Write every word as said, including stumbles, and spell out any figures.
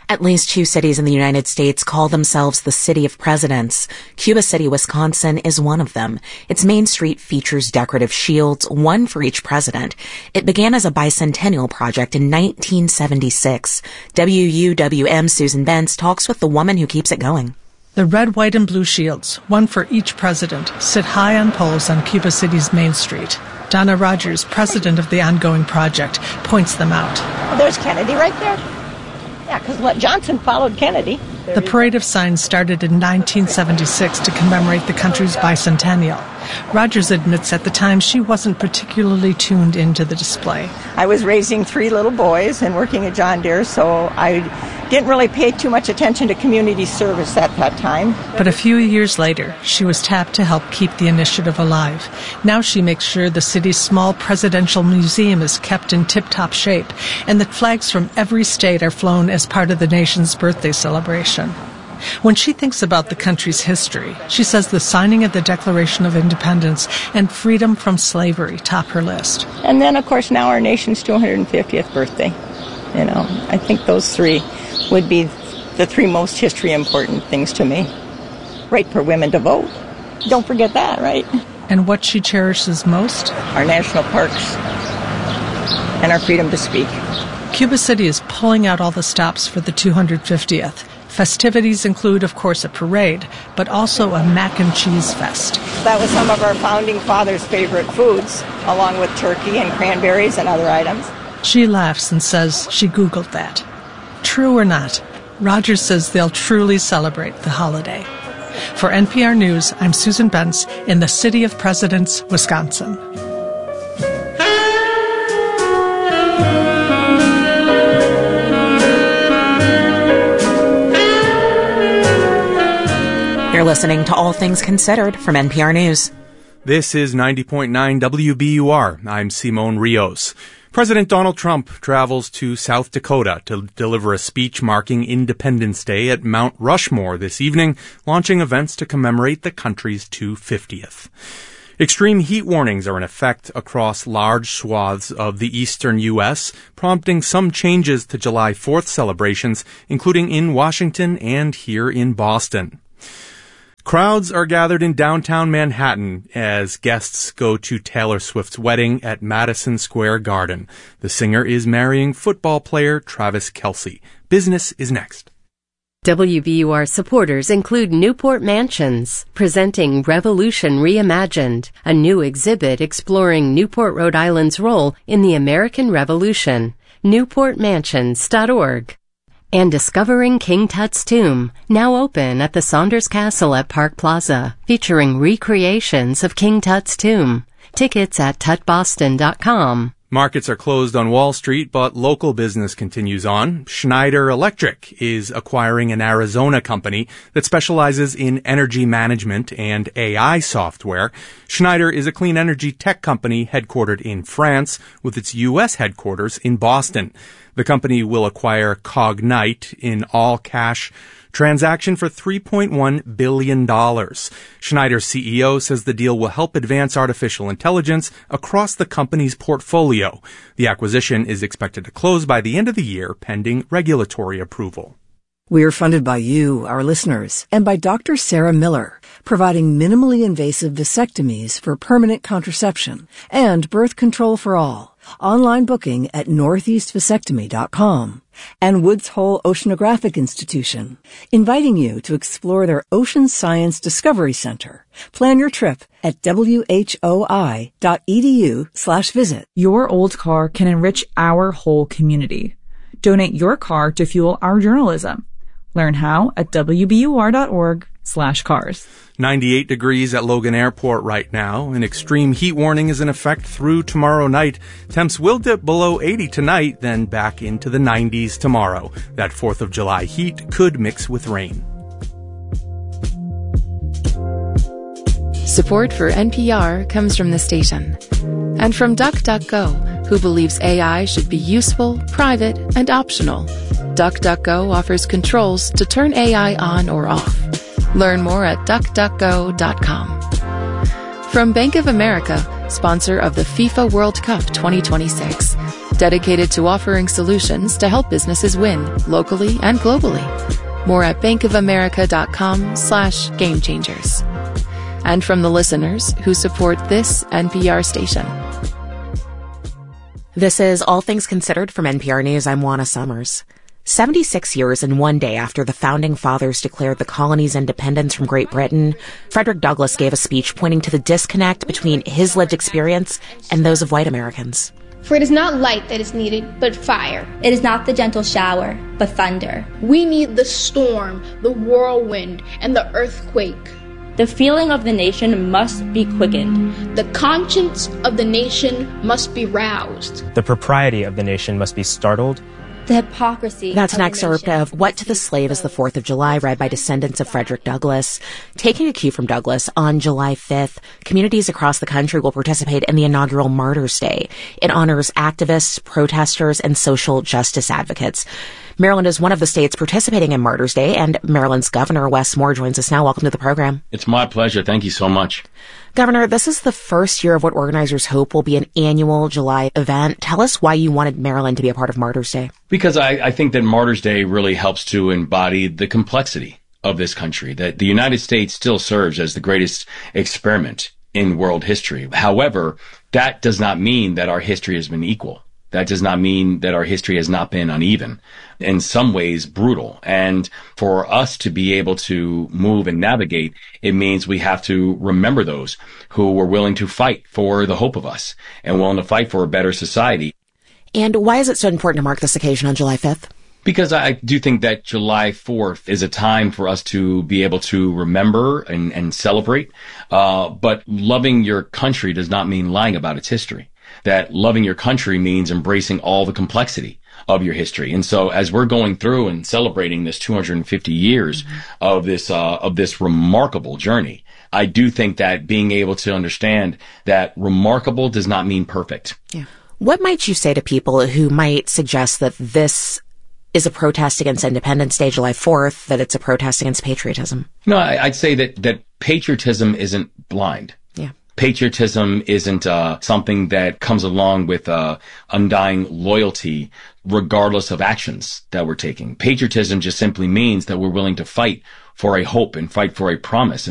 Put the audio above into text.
At least two cities in the United States call themselves the City of Presidents. Cuba City, Wisconsin is one of them. Its main street features decorative shields, one for each president. It began as a bicentennial project in nineteen seventy-six. W U W M's Susan Bentz talks with the woman who keeps it going. The red, white, and blue shields, one for each president, sit high on poles on Cuba City's main street. Donna Rogers, president of the ongoing project, points them out. Well, there's Kennedy right there. Yeah, because Johnson followed Kennedy. The parade of signs started in nineteen seventy-six to commemorate the country's bicentennial. Rogers admits at the time she wasn't particularly tuned into the display. I was raising three little boys and working at John Deere, so I didn't really pay too much attention to community service at that time. But a few years later, she was tapped to help keep the initiative alive. Now she makes sure the city's small presidential museum is kept in tip-top shape and that flags from every state are flown as part of the nation's birthday celebration. When she thinks about the country's history, she says the signing of the Declaration of Independence and freedom from slavery top her list. And then, of course, now our nation's two hundred fiftieth birthday. You know, I think those three would be the three most history important things to me. Right for women to vote. Don't forget that, right? And what she cherishes most? Our national parks and our freedom to speak. Cuba City is pulling out all the stops for the two hundred fiftieth. Festivities include, of course, a parade, but also a mac and cheese fest. That was some of our founding fathers' favorite foods, along with turkey and cranberries and other items. She laughs and says she Googled that. True or not, Rogers says they'll truly celebrate the holiday. For N P R News, I'm Susan Bentz in the City of Presidents, Wisconsin. You're listening to All Things Considered from N P R News. This is ninety point nine W B U R. I'm Simone Rios. President Donald Trump travels to South Dakota to deliver a speech marking Independence Day at Mount Rushmore this evening, launching events to commemorate the country's two hundred fiftieth. Extreme heat warnings are in effect across large swaths of the eastern U S, prompting some changes to July fourth celebrations, including in Washington and here in Boston. Crowds are gathered in downtown Manhattan as guests go to Taylor Swift's wedding at Madison Square Garden. The singer is marrying football player Travis Kelce. Business is next. W B U R supporters include Newport Mansions, presenting Revolution Reimagined, a new exhibit exploring Newport, Rhode Island's role in the American Revolution. newport mansions dot org. And Discovering King Tut's Tomb, now open at the Saunders Castle at Park Plaza, featuring recreations of King Tut's tomb. Tickets at tut boston dot com. Markets are closed on Wall Street, but local business continues on. Schneider Electric is acquiring an Arizona company that specializes in energy management and A I software. Schneider is a clean energy tech company headquartered in France, with its U S headquarters in Boston. The company will acquire Cognite in all-cash transaction for three point one billion dollars. Schneider's C E O says the deal will help advance artificial intelligence across the company's portfolio. The acquisition is expected to close by the end of the year, pending regulatory approval. We are funded by you, our listeners, and by Doctor Sarah Miller, providing minimally invasive vasectomies for permanent contraception and birth control for all. Online booking at northeast vasectomy dot com. And Woods Hole Oceanographic Institution, inviting you to explore their Ocean Science Discovery Center. Plan your trip at W H O I dot E D U slash visit. Your old car can enrich our whole community. Donate your car to fuel our journalism. Learn how at W B U R dot org slash cars. ninety-eight degrees at Logan Airport right now. An extreme heat warning is in effect through tomorrow night. Temps will dip below eighty tonight, then back into the nineties tomorrow. That fourth of July heat could mix with rain. Support for N P R comes from the station and from DuckDuckGo, who believes A I should be useful, private, and optional. DuckDuckGo offers controls to turn A I on or off. Learn more at duck duck go dot com. From Bank of America, sponsor of the FIFA World Cup twenty twenty-six. dedicated to offering solutions to help businesses win locally and globally. More at bankofamerica.com slash game changers. And from the listeners who support this N P R station. This is All Things Considered from N P R News. I'm Juana Summers. seventy-six years and one day after the Founding Fathers declared the colony's independence from Great Britain, Frederick Douglass gave a speech pointing to the disconnect between his lived experience and those of white Americans. For it is not light that is needed, but fire. It is not the gentle shower, but thunder. We need the storm, the whirlwind, and the earthquake. The feeling of the nation must be quickened. The conscience of the nation must be roused. The propriety of the nation must be startled. The hypocrisy. That's an excerpt of What to the Slave is the Fourth of July, read by descendants of Frederick Douglass. Taking a cue from Douglass, on July fifth, communities across the country will participate in the inaugural Martyrs' Day. It honors activists, protesters, and social justice advocates. Maryland is one of the states participating in Martyrs' Day, and Maryland's Governor Wes Moore joins us now. Welcome to the program. It's my pleasure. Thank you so much. Governor, this is the first year of what organizers hope will be an annual July event. Tell us why you wanted Maryland to be a part of Martyrs' Day. Because I, I think that Martyrs' Day really helps to embody the complexity of this country, that the United States still serves as the greatest experiment in world history. However, that does not mean that our history has been equal. That does not mean that our history has not been uneven, in some ways brutal. And for us to be able to move and navigate, it means we have to remember those who were willing to fight for the hope of us and willing to fight for a better society. And why is it so important to mark this occasion on July fifth? Because I do think that July fourth is a time for us to be able to remember and, and celebrate. Uh, but loving your country does not mean lying about its history. That loving your country means embracing all the complexity of your history. And so as we're going through and celebrating this two hundred fifty years mm-hmm. of this, uh, of this remarkable journey, I do think that being able to understand that remarkable does not mean perfect. Yeah. What might you say to people who might suggest that this is a protest against Independence Day, July fourth, that it's a protest against patriotism? No, I, I'd say that, that patriotism isn't blind. Yeah. Patriotism isn't uh, something that comes along with uh, undying loyalty regardless of actions that we're taking. Patriotism just simply means that we're willing to fight for a hope and fight for a promise.